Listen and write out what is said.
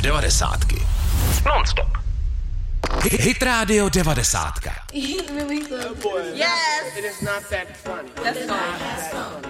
90. Non-stop. Hit Radio 90. Yes! It is not that funny. That's fine.